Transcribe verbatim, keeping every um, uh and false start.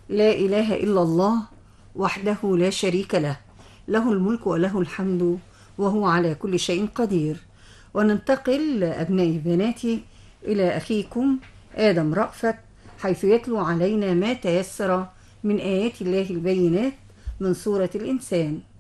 لا إله إلا الله وحده لا شريك له، له الملك وله الحمد وهو على كل شيء قدير. وننتقل أبنائي بناتي إلى أخيكم آدم رأفت، حيث يتلو علينا ما تيسر من آيات الله البينات من سورة الإنسان.